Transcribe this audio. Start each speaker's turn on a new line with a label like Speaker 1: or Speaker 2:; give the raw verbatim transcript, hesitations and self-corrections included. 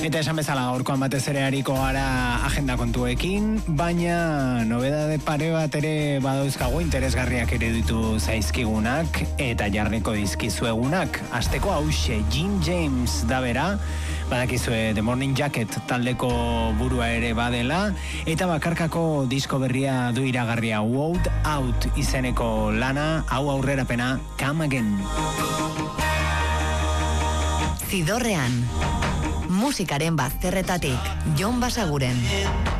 Speaker 1: Eta esan bezala gaurkoan batez ere hariko gara agenda kontuekin, baina nobedade pare bat ere badauzkago interesgarriak ere ditu zaizkigunak eta jarriko dizkizuegunak. Asteko hause, Jim James da bera, badakizue The Morning Jacket taldeko burua ere badela, eta bakarkako disko berria du iragarria Wout Out izeneko lana, hau aurrerapena Come Again.
Speaker 2: Zidorrean, musikaren bazterretatik, Jon Basaguren.